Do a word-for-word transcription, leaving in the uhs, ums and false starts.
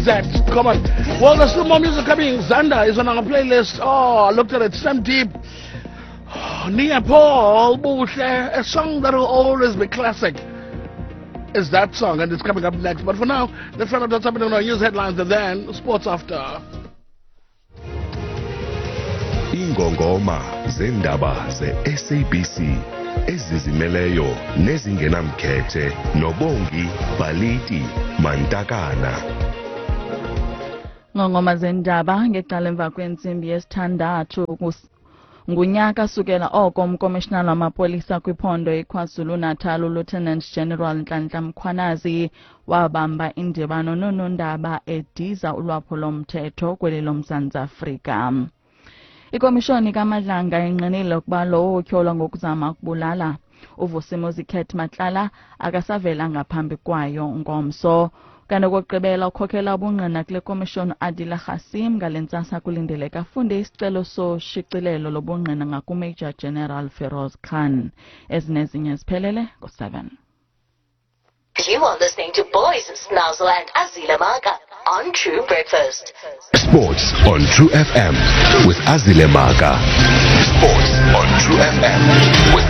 that? Come on. Well, there's still more music coming. Xander is on our playlist. Oh, I looked at it. Sam Deep. Oh, Nia Paul Buhle. A song that will always be classic is that song, and it's coming up next. But for now, let's find out what's happening on our news headlines and then sports after. Ingongoma zendaba ze-S A B C ezizimeleyo nezingenamkhethe nobongi Baliti Mantakana. Ngongoma zendaba ngeqala emva kwensimbi yesithandathu ngunyaka sukela oko umkomishinala wamapolisa kwiphondo eKwaZulu Natal uLieutenant General Nhlanhla Mkhwanazi wabamba indibano nonondaba ediza ulwaphulo lomthetho kweli loMzantsi Afrika. Ikomishoni kaMadlanga inqinile ukuba lowo utyholwa ngokuzama ukubulala uVusimuzi Khet Matlala akasavela ngaphambi kwayo ngomso. Kanti kokugqibela ukhokhela ubungqina kule komishoni Adila Khasim ngalentsasa kulindeleka afunde isicelo soshicilelo lobungqina ngakuMajor General Feroz Khan. Ezinezinye ziphelele ngo-seven. You are listening to Boys Snazzle and Azile Maka on True Breakfast. Sports on True F M with Azile Maka. Sports on True F M with